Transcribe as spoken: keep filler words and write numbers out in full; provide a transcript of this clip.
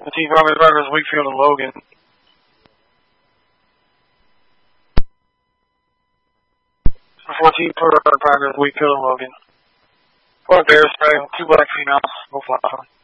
The team Farmers Burgers, Wakefield and Logan. fourteen per Burgers, Wakefield and Logan. Four Bears, two black females, both last one.